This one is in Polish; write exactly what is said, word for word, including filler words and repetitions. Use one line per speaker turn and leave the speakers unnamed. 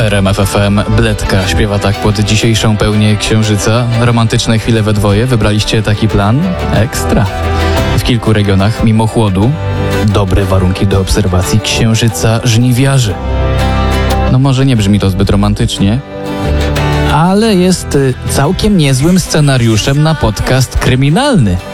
R M F F M. Bledka śpiewa tak pod dzisiejszą pełnię księżyca. Romantyczne chwile we dwoje. Wybraliście taki plan? Ekstra. W kilku regionach, mimo chłodu, dobre warunki do obserwacji księżyca żniwiarzy. No może nie brzmi to zbyt romantycznie, ale jest całkiem niezłym scenariuszem na podcast kryminalny.